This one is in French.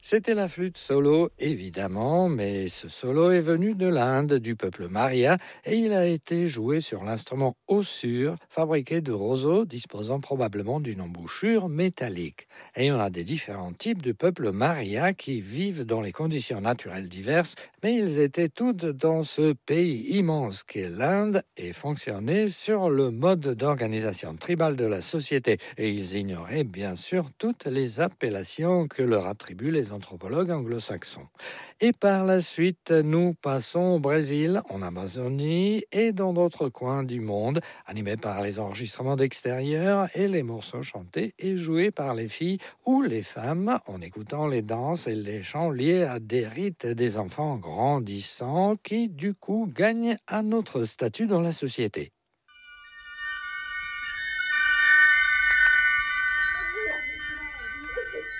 C'était la flûte solo, évidemment, mais ce solo est venu de l'Inde, du peuple Maria, et il a été joué sur l'instrument ossure, fabriqué de roseaux disposant probablement d'une embouchure métallique. Et on a des différents types de peuples Maria qui vivent dans les conditions naturelles diverses, mais ils étaient tous dans ce pays immense qu'est l'Inde et fonctionnaient sur le mode d'organisation tribale de la société. Et ils ignoraient bien sûr toutes les appellations que leur attribuent les anthropologues anglo-saxons. Et par la suite, nous passons au Brésil, en Amazonie et dans d'autres coins du monde, animés par les enregistrements d'extérieur et les morceaux chantés et joués par les filles ou les femmes en écoutant les danses et les chants liés à des rites des enfants grandissants qui, du coup, gagnent un autre statut dans la société.